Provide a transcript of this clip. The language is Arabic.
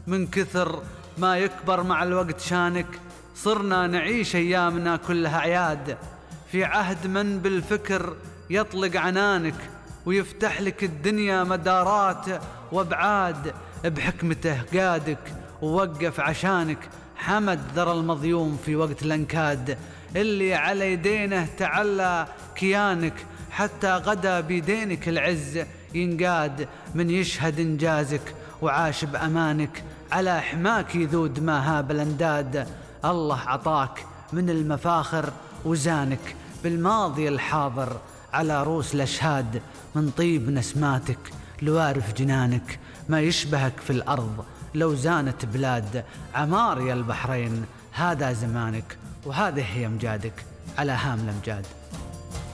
من كثر ما يكبر مع الوقت شانك، صرنا نعيش أيامنا كلها عياد، في عهد من بالفكر يطلق عنانك ويفتح لك الدنيا مدارات وابعاد. بحكمته قادك ووقف عشانك، حمد ذرى المظيوم في وقت الانكاد، اللي على يدينه تعلى كيانك، حتى غدا بيدينك العز ينقاد. من يشهد انجازك وعاش بأمانك، على حماك يذود ما هاب الانداد. الله عطاك من المفاخر وزانك بالماضي الحاضر على رؤوس الأشهاد، من طيب نسماتك لوارف جنانك، ما يشبهك في الأرض لو زانت بلاد. عمار يا البحرين هذا زمانك، وهذه هي أمجادك على هام الأمجاد.